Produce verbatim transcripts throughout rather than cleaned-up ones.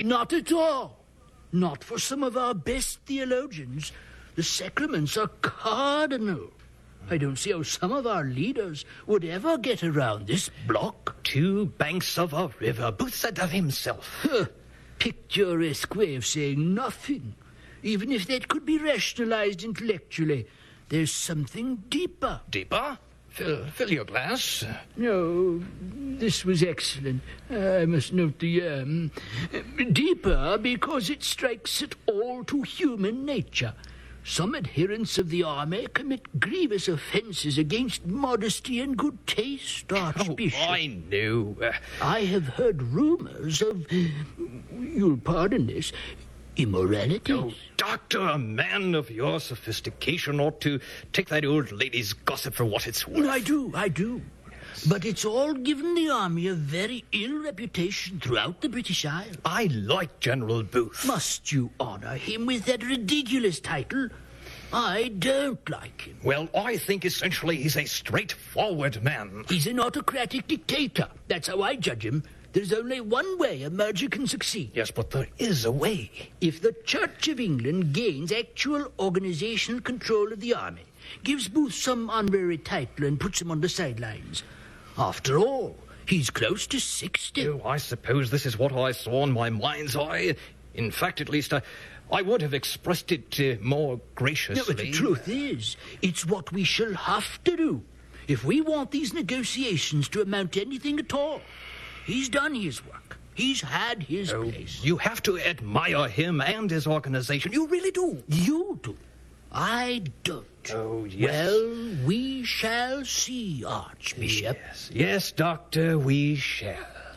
Not at all. Not for some of our best theologians. The sacraments are cardinal. I don't see how some of our leaders would ever get around this block. Two banks of a river, Booth said of himself. Huh. Picturesque way of saying nothing. Even if that could be rationalized intellectually, there's something deeper. Deeper? Fill, fill your glass. No, this was excellent. I must note the, um... deeper because it strikes at all to human nature. Some adherents of the army commit grievous offences against modesty and good taste, Archbishop. Oh, I knew. Uh... I have heard rumours of, you'll pardon this, immorality. Oh, Doctor, a man of your sophistication ought to take that old lady's gossip for what it's worth. I do, I do. But it's all given the army a very ill reputation throughout the British Isles. I like General Booth. Must you honour him with that ridiculous title? I don't like him. Well, I think essentially he's a straightforward man. He's an autocratic dictator. That's how I judge him. There's only one way a merger can succeed. Yes, but there is a way. If the Church of England gains actual organisational control of the army, gives Booth some honorary title and puts him on the sidelines. After all, he's close to sixty. Oh, I suppose this is what I saw in my mind's eye. In fact, at least, I, I would have expressed it uh, more graciously. No, but the truth is, it's what we shall have to do. If we want these negotiations to amount to anything at all, he's done his work. He's had his oh, place. You have to admire him and his organization. You really do. You do. I don't. Oh, yes. Well, we shall see, Archbishop. Yes, yes, Doctor, we shall.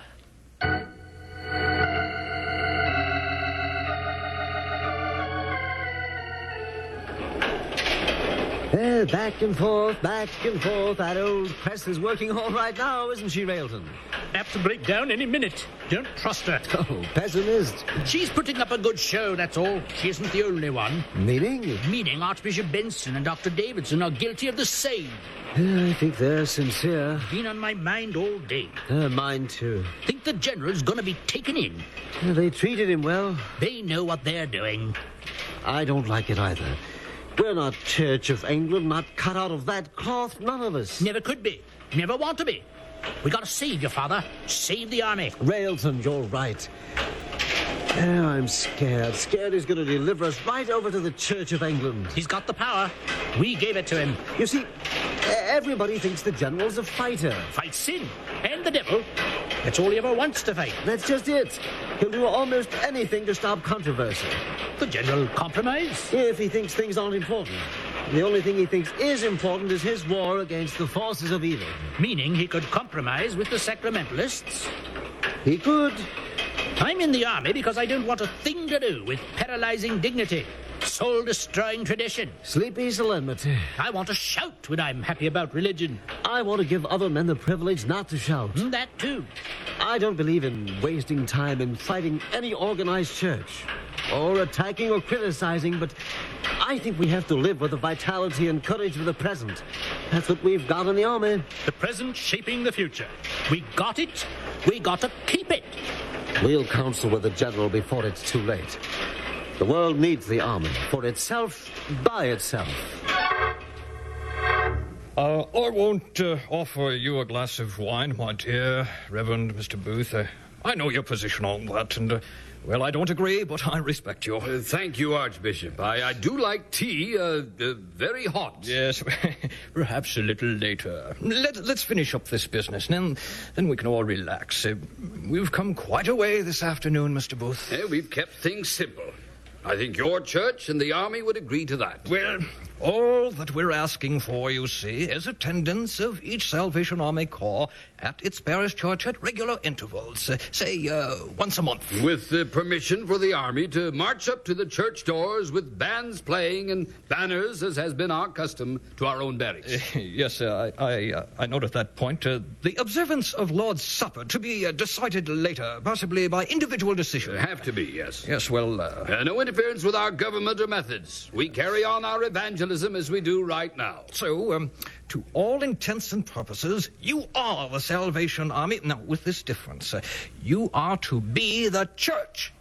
Uh, back and forth, back and forth. That old press is working all right now, isn't she, Railton? Apt to break down any minute. Don't trust her. Oh, pessimist. She's putting up a good show, that's all. She isn't the only one. Meaning? Meaning Archbishop Benson and Doctor Davidson are guilty of the same. Uh, I think they're sincere. Been on my mind all day. Uh, mine too. Think the general's gonna be taken in. Uh, they treated him well. They know what they're doing. I don't like it either. We're not Church of England, not cut out of that cloth, none of us. Never could be. Never want to be. We gotta save your father. Save the army. Railton, you're right. Oh, I'm scared. Scared he's going to deliver us right over to the Church of England. He's got the power. We gave it to him. You see, everybody thinks the general's a fighter. Fight sin and the devil. That's all he ever wants to fight. That's just it. He'll do almost anything to stop controversy. The general compromise? If he thinks things aren't important. The only thing he thinks is important is his war against the forces of evil. Meaning he could compromise with the sacramentalists? He could. I'm in the army because I don't want a thing to do with paralyzing dignity, soul-destroying tradition. Sleepy solemnity. I want to shout when I'm happy about religion. I want to give other men the privilege not to shout. Mm, that too. I don't believe in wasting time in fighting any organized church, or attacking or criticizing, but I think we have to live with the vitality and courage of the present. That's what we've got in the army. The present shaping the future. We got it. We got to keep it. We'll counsel with the general before it's too late. The world needs the army for itself, by itself. Uh, I won't uh, offer you a glass of wine, my dear Reverend Mister Booth. Uh, I know your position on that, and, uh, well, I don't agree, but I respect you. Uh, thank you, Archbishop. I, I do like tea, uh, uh, very hot. Yes, perhaps a little later. Let, let's finish up this business, and then, then we can all relax. Uh, we've come quite a way this afternoon, Mister Booth. Uh, we've kept things simple. I think your church and the army would agree to that. Well, all that we're asking for, you see, is attendance of each Salvation Army Corps at its parish church at regular intervals, uh, say, uh, once a month. With the permission for the army to march up to the church doors with bands playing and banners, as has been our custom, to our own barracks. Uh, yes, uh, I I, uh, I note at that point uh, the observance of Lord's Supper to be uh, decided later, possibly by individual decision. Uh, have to be, yes. Yes, well... Uh... Uh, no interference with our government or methods. We carry on our evangelism as we do right now. So, um, to all intents and purposes, you are the Salvation Army. Now, with this difference, uh, you are to be the church